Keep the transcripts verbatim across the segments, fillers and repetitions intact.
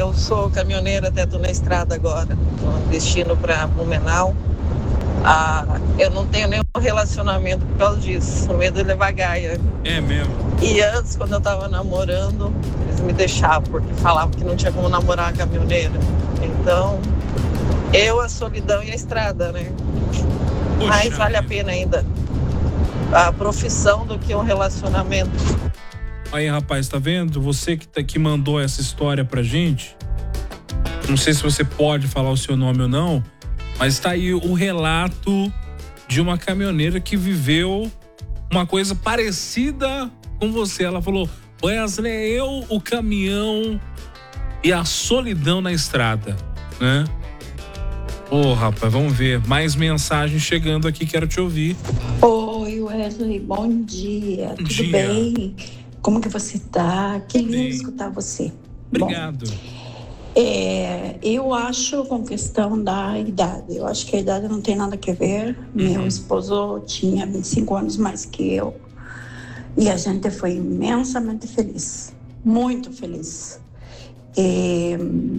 eu sou caminhoneira, até estou na estrada agora, destino para Blumenau. Ah, eu não tenho nenhum relacionamento por causa disso, com medo de levar gaia. É mesmo? E antes, quando eu estava namorando, eles me deixavam, porque falavam que não tinha como namorar uma caminhoneira. Então, eu, a solidão e a estrada, né? Poxa, mas vale a pena ainda a profissão do que um relacionamento. Aí, rapaz, tá vendo? Você que, tá, que mandou essa história pra gente, não sei se você pode falar o seu nome ou não, mas tá aí o relato de uma caminhoneira que viveu uma coisa parecida com você. Ela falou, Wesley, eu, o caminhão e a solidão na estrada, né? Ô, oh, rapaz, vamos ver. Mais mensagens chegando aqui, quero te ouvir. Oi, Wesley, bom dia. Bom Tudo dia. bem? Como que você tá? Que lindo bem. escutar você. Obrigado. Bom, é, eu acho, com questão da idade, eu acho que a idade não tem nada a ver. Uhum. Meu esposo tinha vinte e cinco anos mais que eu e a gente foi imensamente feliz, muito feliz. E,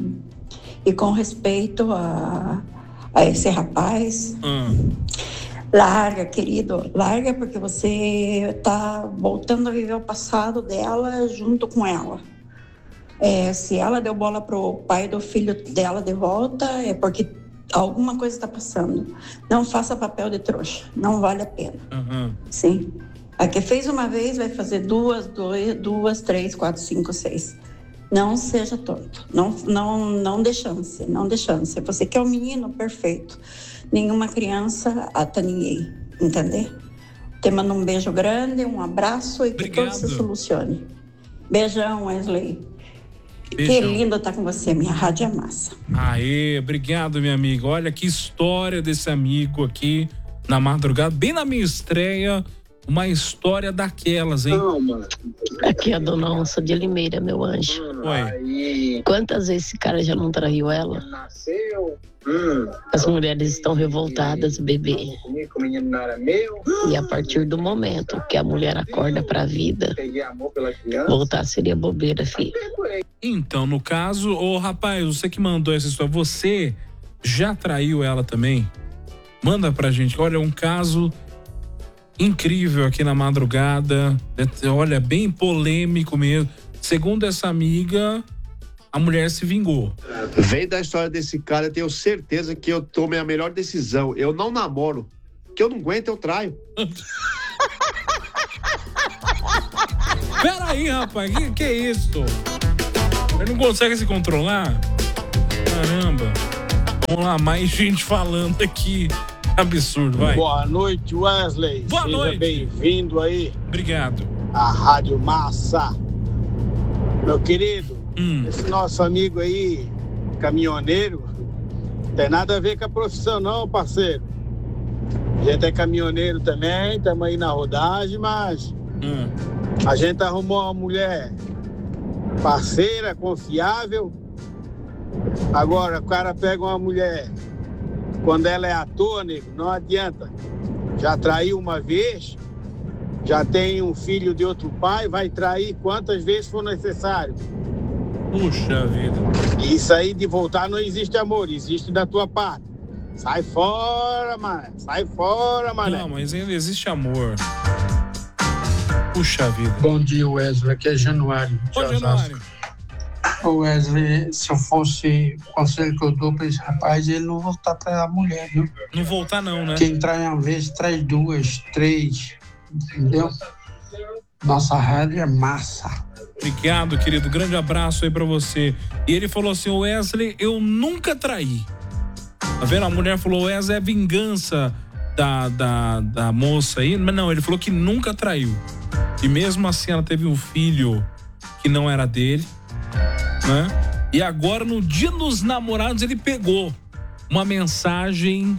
e com respeito a, a esse rapaz, Hum. larga, querido, larga, porque você tá voltando a viver o passado dela junto com ela. É, se ela deu bola pro pai do filho dela de volta, é porque alguma coisa está passando. Não faça papel de trouxa, não vale a pena. Uhum. Sim. A que fez uma vez vai fazer duas, dois, duas, três, quatro, cinco, seis. Não seja tonto, não, não, não dê chance, não dê chance. Você que é um menino, perfeito. Nenhuma criança ata ninguém, entendeu? Te mando um beijo grande, um abraço e que Obrigado. tudo se solucione. Beijão, Wesley. Beijão. Que lindo estar com você, minha rádio é massa. Aê, obrigado, minha amiga. Olha que história desse amigo aqui na madrugada, bem na minha estreia, uma história daquelas, hein? Aqui é a dona Onça de Limeira, meu anjo. Oi. Quantas vezes esse cara já não traiu ela? As mulheres estão revoltadas, bebê. E a partir do momento que a mulher acorda pra vida, voltar seria bobeira, filho. Então, no caso, ô rapaz, você que mandou essa história, você já traiu ela também? Manda pra gente. Olha, um caso incrível aqui na madrugada. Olha, bem polêmico mesmo. Segundo essa amiga, a mulher se vingou. Vem da história desse cara, eu tenho certeza que eu tomei a melhor decisão. Eu não namoro. Que eu não aguento, eu traio. Peraí, rapaz, que, que é isso? Ele não consegue se controlar? Caramba. Vamos lá, mais gente falando aqui. Absurdo, vai. Boa noite, Wesley. Boa Seja noite. bem-vindo aí. Obrigado. A Rádio Massa. Meu querido, Hum. esse nosso amigo aí, caminhoneiro, não tem nada a ver com a profissão não, parceiro. A gente é caminhoneiro também, estamos aí na rodagem, mas Hum. a gente arrumou uma mulher parceira, confiável. Agora, o cara pega uma mulher, quando ela é à toa, nego, não adianta. Já traiu uma vez, já tem um filho de outro pai, vai trair quantas vezes for necessário. Puxa vida. Isso aí de voltar não existe amor, existe da tua parte. Sai fora, mano. Sai fora, mano. Não, mas ainda existe amor. Puxa vida. Bom dia, Wesley. Aqui é Januário. de Ô, Osasco. Januário. Ô, Wesley, se eu fosse o conselho que eu dou pra esse rapaz, ele não voltar pra mulher, viu? Não voltar não, né? Quem trai uma vez, trai duas, três, entendeu? Nossa rádio é massa. Obrigado, querido. Grande abraço aí pra você. E ele falou assim, Wesley, eu nunca traí. Tá vendo? A mulher falou, Wesley, é vingança da, da, da moça aí. Mas não, ele falou que nunca traiu. E mesmo assim ela teve um filho que não era dele, né? E agora, no dia dos namorados, ele pegou uma mensagem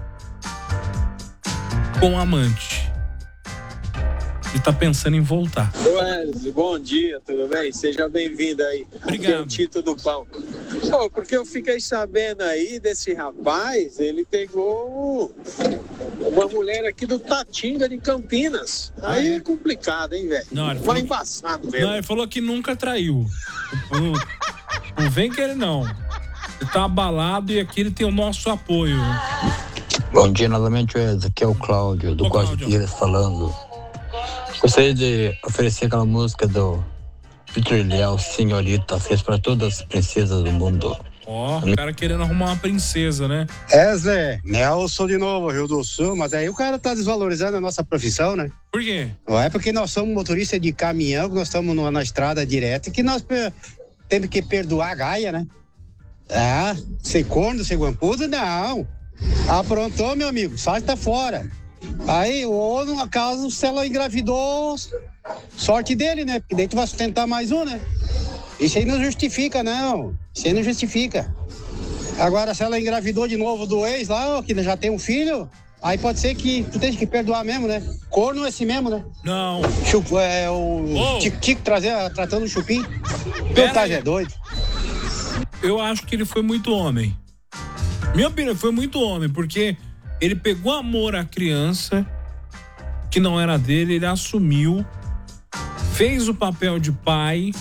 com o amante. Ele tá pensando em voltar. Wesley, bom dia, tudo bem? Seja bem-vindo aí. Obrigado. Aqui é o Tito do Pão. Pô, porque eu fiquei sabendo aí desse rapaz, ele pegou uma mulher aqui do Tatinga, de Campinas. Ah, Aí é? é complicado, hein, velho? Não, ele Vai falou- embaçado mesmo. Não, ele falou que nunca traiu. O, o Não vem querer, não. Ele tá abalado e aqui ele tem o nosso apoio. Bom dia novamente, Wes. Aqui é o Cláudio, do Guajiras, falando. Gostaria de oferecer aquela música do Vitor Léo, Senhorita, fez para todas as princesas do mundo. Ó, oh, o cara querendo arrumar uma princesa, né? É, Zé, Nelson de novo, Rio do Sul, mas aí o cara tá desvalorizando a nossa profissão, né? Por quê? Não é porque nós somos motoristas de caminhão, que nós estamos numa, na estrada direta, que nós per- temos que perdoar a gaia, né? Ah, ser corno, ser guampudo, não. Aprontou, meu amigo, sai tá fora. Aí, ou no caso, se ela engravidou, sorte dele, né? Porque daí tu vai sustentar mais um, né? Isso aí não justifica, não. Isso aí não justifica. Agora, se ela engravidou de novo do ex lá, que já tem um filho, aí pode ser que tu tenha que perdoar mesmo, né? Corno é assim mesmo, né? Não. Chup, é o oh. Tico-Tico tratando o chupim. Teu tá, é doido. Eu acho que ele foi muito homem. Minha opinião, foi muito homem, porque ele pegou amor à criança, que não era dele, ele assumiu, fez o papel de pai.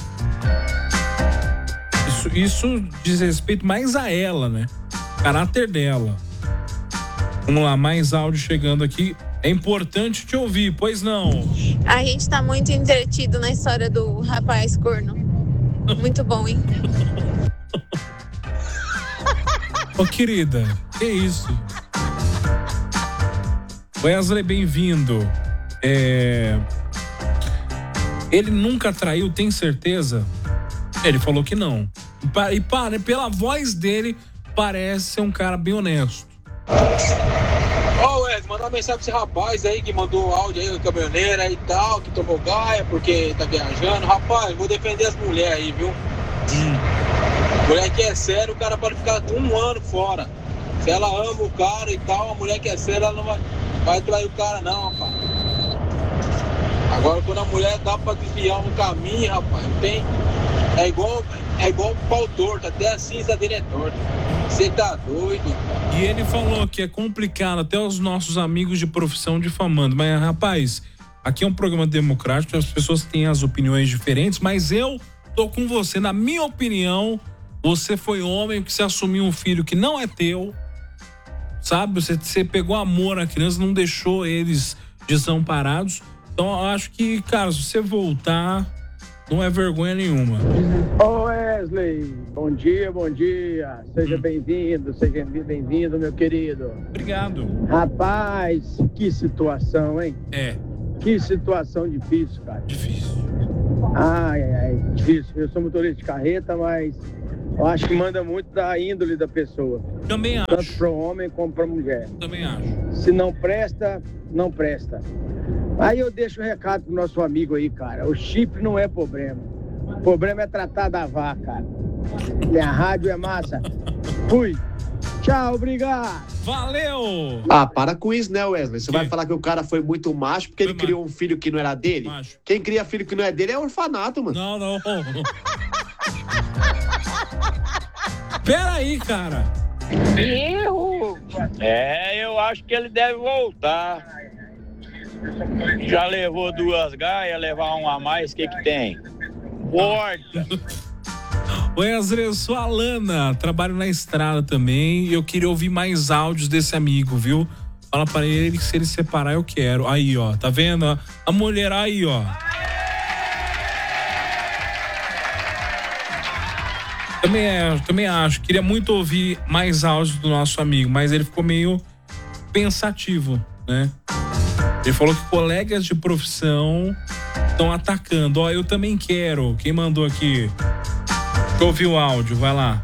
Isso, isso diz respeito mais a ela, né? Caráter dela. Vamos lá, mais áudio chegando aqui. É importante te ouvir, pois não? A gente tá muito entretido na história do rapaz corno. Muito bom, hein? Ô, querida, que isso? Wesley, bem-vindo. É... Ele nunca traiu, tem certeza? Ele falou que não. E para, pela voz dele, parece ser um cara bem honesto. Ô, oh, Wesley, mandar uma mensagem pra esse rapaz aí que mandou áudio aí, caminhoneira e tal, que tomou gaia porque tá viajando. Rapaz, vou defender as mulheres aí, viu? Hum. Mulher que é séria, o cara pode ficar um ano fora. Se ela ama o cara e tal, a mulher que é séria, ela não vai, vai trair o cara não, rapaz. Agora, quando a mulher dá pra desviar um caminho, rapaz, tem... É igual, é igual pau torto, até a cinza dele é torta. Você tá doido? E ele falou que é complicado, até os nossos amigos de profissão difamando. Mas, rapaz, aqui é um programa democrático, as pessoas têm as opiniões diferentes, mas eu tô com você. Na minha opinião, você foi homem que se assumiu um filho que não é teu, sabe? Você, você pegou amor à criança, não deixou eles desamparados. Então, eu acho que, cara, se você voltar, não é vergonha nenhuma. Ô Wesley, bom dia, bom dia. Seja hum. bem-vindo, seja bem-vindo, meu querido. Obrigado. Rapaz, que situação, hein? É. Que situação difícil, cara. Difícil. Ai, ai, ai, difícil. Eu sou motorista de carreta, mas eu acho que manda muito da índole da pessoa. Também acho. Tanto para o homem como para a mulher. Também acho. Se não presta, não presta. Aí eu deixo um recado pro nosso amigo aí, cara. O chip não é problema. O problema é tratar da vaca, cara. Minha rádio é massa. Fui. Tchau, obrigado. Valeu! Ah, para com isso, né, Wesley? Você que? vai falar que o cara foi muito macho porque foi ele macho. criou um filho que não era dele? Macho. Quem cria filho que não é dele é orfanato, mano. Não, não. Pera aí, cara. Erro! É, eu acho que ele deve voltar. Já levou duas gaias, levar um a mais, o que que tem? Volta! Wesley, eu sou a Alana, trabalho na estrada também. Eu queria ouvir mais áudios desse amigo, viu? Fala pra ele que se ele separar eu quero. Aí, ó, tá vendo? A mulher aí, ó. Também, é, também acho, queria muito ouvir mais áudios do nosso amigo, mas ele ficou meio pensativo, né? Ele falou que colegas de profissão estão atacando. Ó, eu também quero. Quem mandou aqui? Deixa eu ouvir o áudio, vai lá.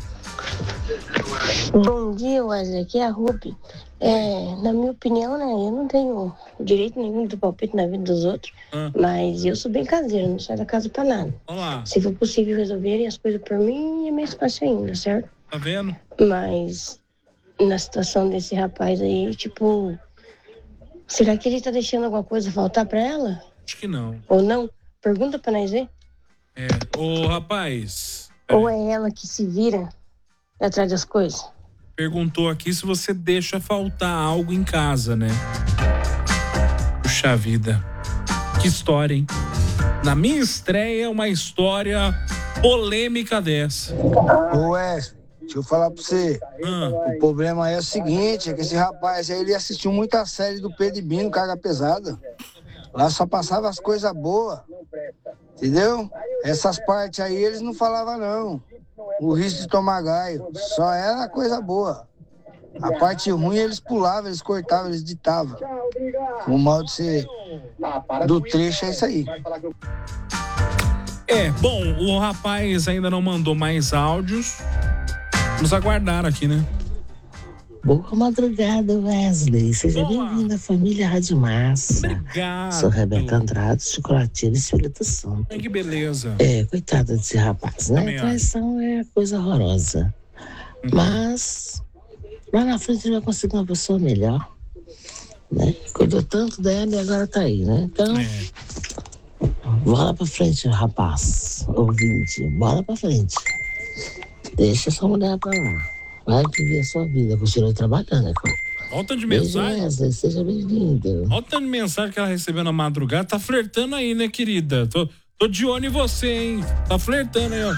Bom dia, Wesley. Aqui é a Ruby. É, na minha opinião, né, eu não tenho direito nenhum de palpite na vida dos outros, ah. mas eu sou bem caseiro, não saio da casa pra nada. Olá. Se for possível resolverem as coisas por mim, é mais fácil ainda, certo? Tá vendo? Mas na situação desse rapaz aí, tipo... Será que ele tá deixando alguma coisa faltar pra ela? Acho que não. Ou não? Pergunta pra nós ver. É, ô rapaz... Ou é ela que se vira atrás das coisas? Perguntou aqui se você deixa faltar algo em casa, né? Puxa vida. Que história, hein? Na minha estreia, uma história polêmica dessa. Ô Wesley, deixa eu falar pra você. Ah. O problema é o seguinte, é que esse rapaz aí, ele assistiu muita série do Pedro e Bino, Carga Pesada. Lá só passava as coisas boas. Entendeu? Essas partes aí eles não falavam não. O risco de tomar gaio. Só era coisa boa. A parte ruim eles pulavam, eles cortavam, eles ditavam. O mal de ser do trecho é isso aí. É, bom, o rapaz ainda não mandou mais áudios. Vamos aguardar aqui, né? Boa madrugada, Wesley. Seja bem-vindo à família Rádio Massa. Obrigado. Sou Rebeca Andrade, Chocolatina Espírito Santo. Ai, que beleza. É, coitado desse rapaz, né? Também Traição é coisa horrorosa. Uhum. Mas lá na frente ele vai conseguir uma pessoa melhor, né? Cuidou tanto dela e agora tá aí, né? Então, É. bola pra frente, rapaz. Ouvinte, bola pra frente. Deixa essa mulher pra lá. Vai viver a sua vida, continua trabalhando, né? Olha o tanto de Beijo, mensagem. Wesley, seja bem-vindo. Olha o tanto de mensagem que ela recebeu na madrugada. Tá flertando aí, né, querida? Tô, tô de olho em você, hein? Tá flertando aí, ó.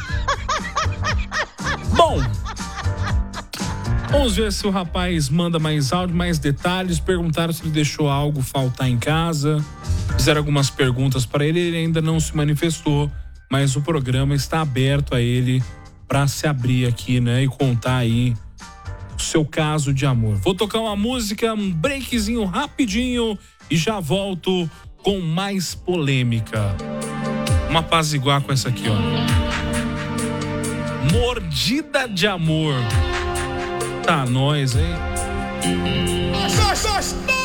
Bom, vamos ver se o rapaz manda mais áudio, mais detalhes. Perguntaram se ele deixou algo faltar em casa. Fizeram algumas perguntas para ele. Ele ainda não se manifestou, mas o programa está aberto a ele para se abrir aqui, né? E contar aí o seu caso de amor. Vou tocar uma música, um breakzinho rapidinho e já volto com mais polêmica. Uma apaziguar com essa aqui, ó. Mordida de amor. Tá nós, hein? Gostoso!